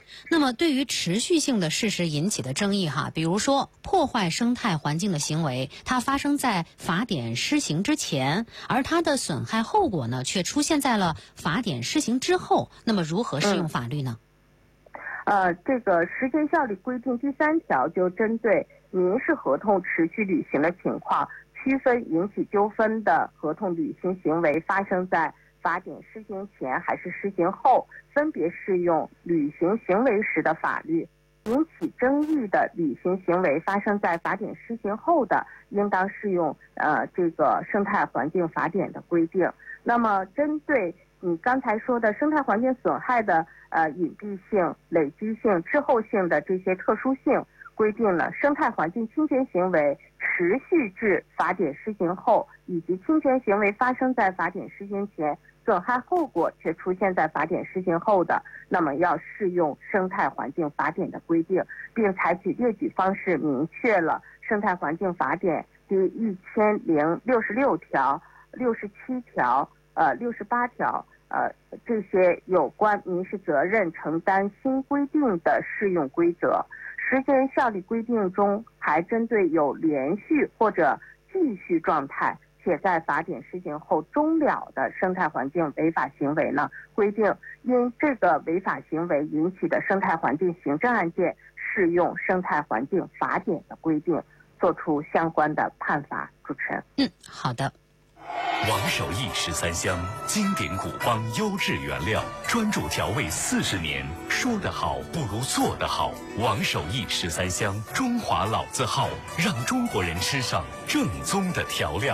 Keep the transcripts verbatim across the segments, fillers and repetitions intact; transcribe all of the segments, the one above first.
那么对于持续性的事实引起的争议哈，比如说破坏生态环境的行为，它发生在法典施行之前，而它的损害后果呢，却出现在了法典施行之后，那么如何适用法律呢？ 嗯、呃，这个实践效力规定第三条就针对民事合同持续履行的情况，区分引起纠纷的合同履行行为发生在法典施行前还是施行后，分别适用履行行为时的法律。引起争议的履行行为发生在法典施行后的，应当适用呃这个生态环境法典的规定。那么针对你刚才说的生态环境损害的呃隐蔽性、累积性、滞后性的这些特殊性，规定了生态环境侵权行为持续至法典施行后，以及侵权行为发生在法典施行前，损害后果却出现在法典施行后的，那么要适用生态环境法典的规定，并采取列举方式明确了生态环境法典第一千零六十六条、六十七条、呃六十八条。呃，这些有关民事责任承担新规定的适用规则。实践效力规定中还针对有连续或者继续状态且在法典施行后终了的生态环境违法行为呢，规定因这个违法行为引起的生态环境行政案件适用生态环境法典的规定，作出相关的判罚。主持人， 嗯，好的。 王守义十三香，经典古方优质原料，专注调味四十年，说得好不如做得好。王守义十三香，中华老字号，让中国人吃上正宗的调料。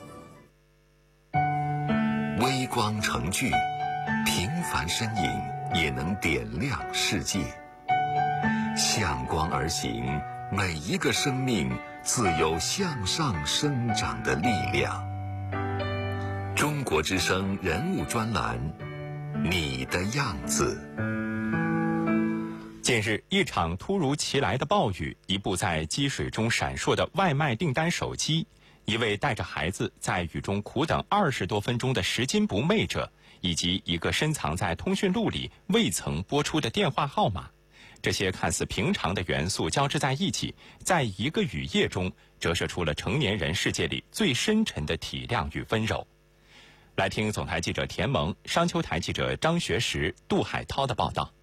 微光成炬，平凡身影也能点亮世界。向光而行，每一个生命自有向上生长的力量。中国之声人物专栏，你的样子。 近日，一场突如其来的暴雨，一部在积水中闪烁的外卖订单手机，一位带着孩子在雨中苦等二十多分钟的拾金不昧者，以及一个深藏在通讯录里未曾拨出的电话号码，这些看似平常的元素交织在一起，在一个雨夜中折射出了成年人世界里最深沉的体谅与温柔。来听总台记者田萌、商丘台记者张学实、杜海涛的报道。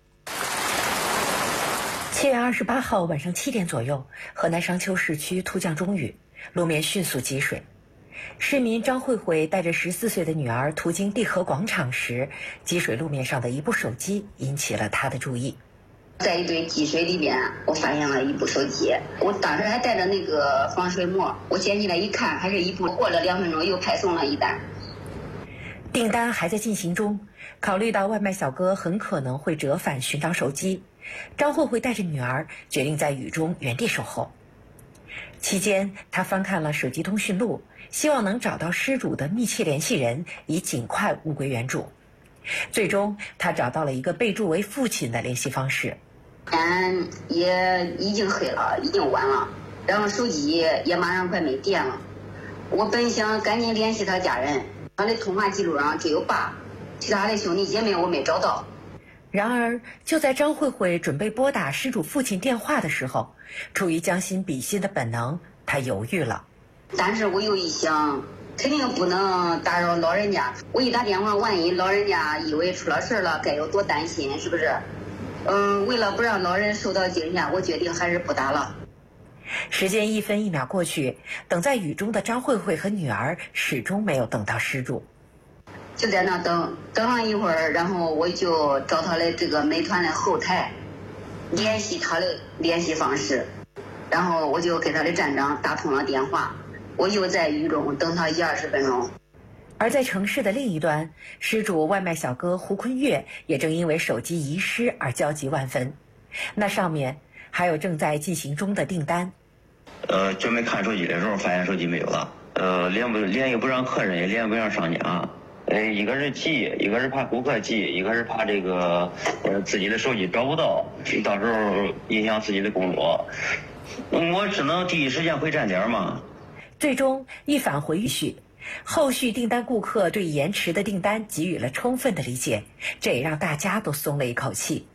七月二十八号晚上七点左右，河南商丘市区突降中雨，路面迅速积水。市民张慧慧带着十四岁的女儿途经地河广场时，积水路面上的一部手机引起了她的注意。 在一堆积水里边，我发现了一部手机，我当时还带着那个防水膜，我捡起来一看，还是一部。过了两分钟又派送了一单。 订单还在进行中，考虑到外卖小哥很可能会折返寻找手机，张慧慧带着女儿决定在雨中原地守候。期间，她翻看了手机通讯录，希望能找到失主的密切联系人，以尽快物归原主。最终，她找到了一个备注为父亲的联系方式。 天也已经黑了，已经晚了，然后手机也马上快没电了。我本想赶紧联系他家人，他的通话记录上只有爸，其他的兄弟姐妹我没找到。 然而，就在张慧慧准备拨打失主父亲电话的时候，出于将心比心的本能，她犹豫了。 但是我又一想，肯定不能打扰老人家，我一打电话，万一老人家以为出了事了，该有多担心，是不是？嗯，为了不让老人受到惊吓，我决定还是不打了。 时间一分一秒过去，等在雨中的张慧慧和女儿始终没有等到失主。 就在那等等了一会儿，然后我就找他的这个美团的后台，联系他的联系方式，然后我就给他的站长打通了电话。我又在雨中等他一二十分钟。 而在城市的另一端，失主外卖小哥胡坤月也正因为手机遗失而焦急万分。那上面还有正在进行中的订单。 呃，准备看手机的时候，发现手机没有了。呃，连不连也不让客人，也连不让商家。呃，一个是急，一个是怕顾客急，一个是怕这个呃自己的手机找不到，到时候影响自己的工作。我只能第一时间回站点嘛。 最终一返回预序，后续订单顾客对延迟的订单给予了充分的理解，这也让大家都松了一口气。